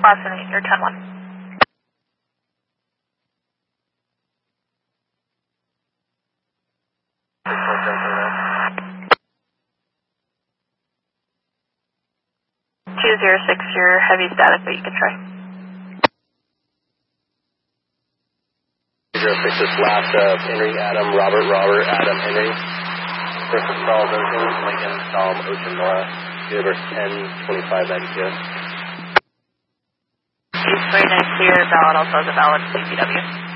Boston, you're 10-1. Six, you're heavy static, but you can try. 06 is last Henry, Adam, Robert, Adam, Henry. First installed Ocean, Lincoln, Psalm, Ocean, Nora. Universe 10-25-92. East 29 clear, valid, also has a valid CPW.